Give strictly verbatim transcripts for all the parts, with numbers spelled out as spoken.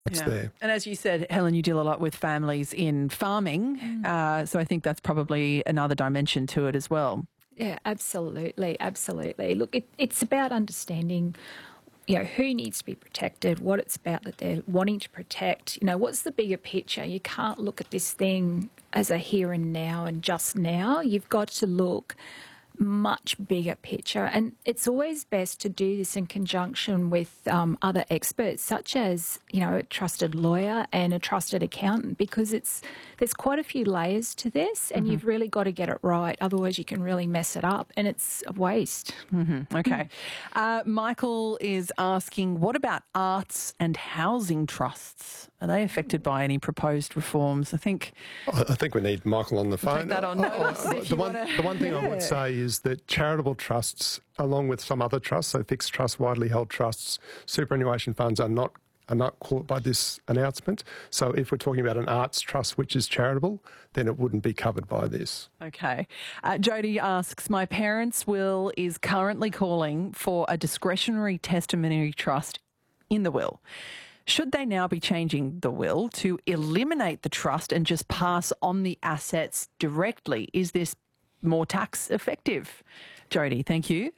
what's Yeah. there. And as you said, Helen, you deal a lot with families in farming, Mm. uh, so I think that's probably another dimension to it as well. Yeah, absolutely, absolutely. Look, it, it's about understanding, you know, who needs to be protected, what it's about that they're wanting to protect. You know, what's the bigger picture? You can't look at this thing as a here and now and just now. You've got to look much bigger picture, and it's always best to do this in conjunction with um, other experts, such as, you know, a trusted lawyer and a trusted accountant, because it's there's quite a few layers to this, and Mm-hmm. you've really got to get it right. Otherwise, you can really mess it up, and it's a waste. Mm-hmm. Okay. Uh, Michael is asking, what about arts and housing trusts? Are they affected by any proposed reforms? I think I I think we need Michael on the phone. take that on notice if the, you one, wanna- the one thing I Yeah. would say is that charitable trusts, along with some other trusts, so fixed trusts, widely held trusts, superannuation funds are not are not caught by this announcement. So if we're talking about an arts trust which is charitable, then it wouldn't be covered by this. Okay. Uh, Jody asks, my parents' will is currently calling for a discretionary testamentary trust in the will. Should they now be changing the will to eliminate the trust and just pass on the assets directly? Is this more tax effective? Jody, thank you.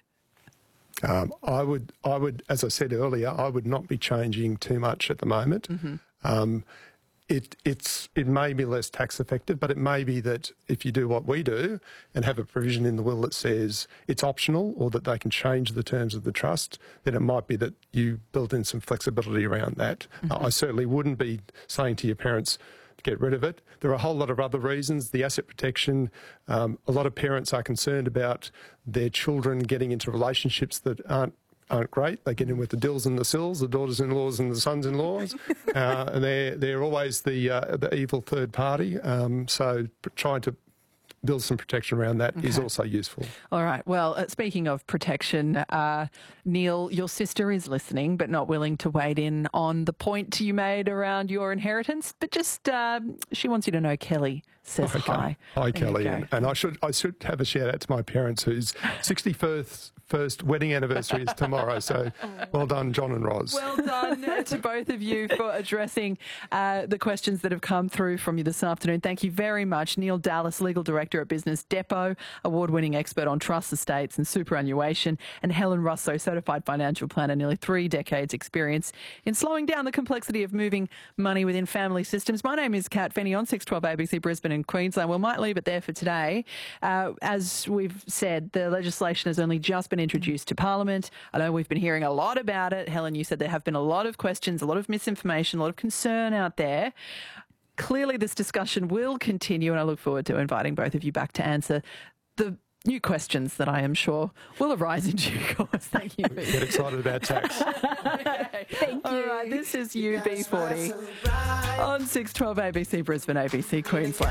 Um, I would, I would, as I said earlier, I would not be changing too much at the moment. Um, it, it's, it may be less tax effective, but it may be that if you do what we do and have a provision in the will that says it's optional or that they can change the terms of the trust, then it might be that you build in some flexibility around that. Uh, I certainly wouldn't be saying to your parents, get rid of it. There are a whole lot of other reasons. The asset protection, um, a lot of parents are concerned about their children getting into relationships that aren't aren't great. They get in with the dills and the sills, the daughters-in-laws and the sons-in-laws, uh, and they're they're always the uh, the evil third party. Um, so trying to build some protection around that is Okay. also useful. All right. Well, uh, speaking of protection, uh, Neil, your sister is listening but not willing to wade in on the point you made around your inheritance. But just, um, she wants you to know Kelly says hi. Hi, There you Kelly, go. and, and I should I should have a shout out to my parents whose sixty-first first wedding anniversary is tomorrow. So well done, John and Roz. Well done to both of you for addressing uh, the questions that have come through from you this afternoon. Thank you very much. Neil Dallas, Legal Director at Business Depot, award-winning expert on trust estates and superannuation, and Helen Russo, Certified Financial Planner, nearly three decades experience in slowing down the complexity of moving money within family systems. My name is Kat Fenny on six twelve A B C Brisbane in Queensland. We might leave it there for today. Uh, as we've said, the legislation has only just been introduced to Parliament. I know we've been hearing a lot about it. Helen, you said there have been a lot of questions, a lot of misinformation, a lot of concern out there. Clearly, this discussion will continue, and I look forward to inviting both of you back to answer the new questions that I am sure will arise in due course. Thank you. Get excited about tax. Thank All you. right, this is U B forty on six twelve A B C Brisbane, A B C Queensland.